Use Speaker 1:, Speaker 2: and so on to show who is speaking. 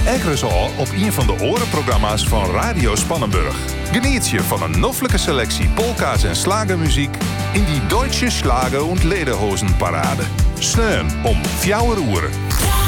Speaker 1: Egresol op een van de orenprogramma's van Radio Spannenburg. Geniet je van een noffelijke selectie polka's en slagermuziek in die Deutsche Schlager- und Lederhosenparade. Sneun om 4 uur.